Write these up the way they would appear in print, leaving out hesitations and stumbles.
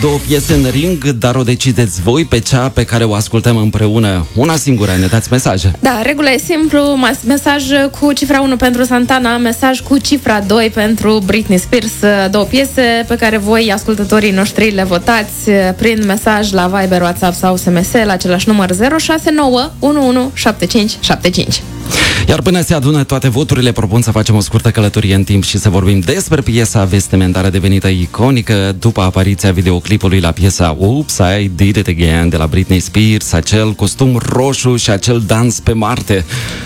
Două piese în ring, dar o decideți voi pe cea pe care o ascultăm împreună. Una singură, ne dați mesaje. Da, regula e simplu, mesaj cu cifra 1 pentru Santana, mesaj cu cifra 2 pentru Britney Spears. Două piese pe care voi, ascultătorii noștri, le votați prin mesaj la Viber, WhatsApp sau SMS la același număr 069 117575. Iar până se adună toate voturile, propun să facem o scurtă călătorie în timp și să vorbim despre piesa vestimentară devenită iconică după apariția videoclipului la piesa Oops, I Did It Again de la Britney Spears, acel costum roșu și acel dans pe Marte.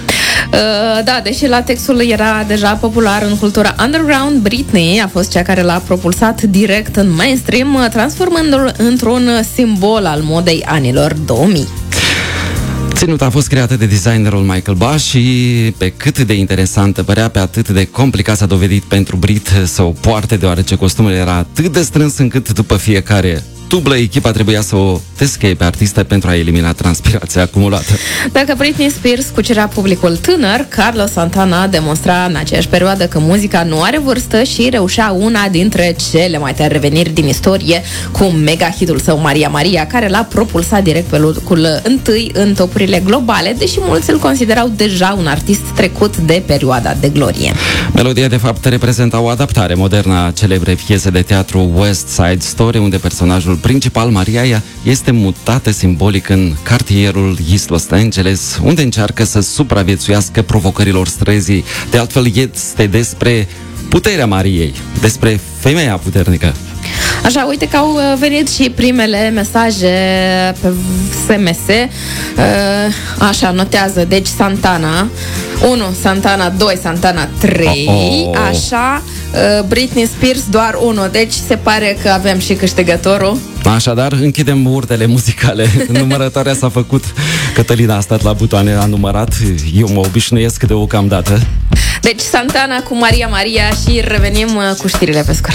Da, deși latexul era deja popular în cultura underground, Britney a fost cea care l-a propulsat direct în mainstream, transformându-l într-un simbol al modei anilor 2000. Ținuta a fost creată de designerul Michael Bass și pe cât de interesantă părea, pe atât de complicat s-a dovedit pentru Brit să o poarte, deoarece costumul era atât de strâns încât după fiecare dublă echipa trebuia să o descheie pe artistă pentru a elimina transpirația acumulată. Dacă Britney Spears cucerea publicul tânăr, Carlos Santana demonstra în aceeași perioadă că muzica nu are vârstă și reușea una dintre cele mai tari reveniri din istorie cu mega hitul său Maria Maria, care l-a propulsat direct pe locul întâi în topurile globale, deși mulți îl considerau deja un artist trecut de perioada de glorie. Melodia, de fapt, reprezenta o adaptare modernă a celebrei piese de teatru West Side Story, unde personajul principal, Maria, este mutată simbolic în cartierul East Los Angeles, unde încearcă să supraviețuiască provocărilor străzii. De altfel, este despre puterea Mariei, despre femeia puternică. Așa, uite că au venit și primele mesaje pe SMS. Așa, notează. Deci Santana 1, Santana 2, Santana 3. Așa, Britney Spears doar 1. Deci se pare că avem și câștigătorul. Așadar, închidem urdele muzicale. Numărătoarea s-a făcut. Cătălina a stat la butoane, a numărat. Eu mă obișnuiesc deocamdată. Deci Santana cu Maria Maria și revenim cu știrile pe scurt.